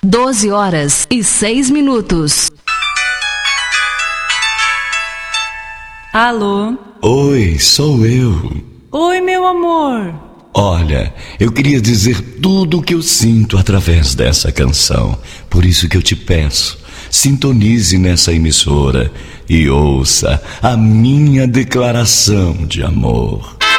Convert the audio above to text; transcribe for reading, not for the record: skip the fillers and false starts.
12h06. Alô? Oi, sou eu. Oi, meu amor. Olha, eu queria dizer tudo o que eu sinto através dessa canção. Por isso que eu te peço, sintonize nessa emissora e ouça a minha declaração de amor.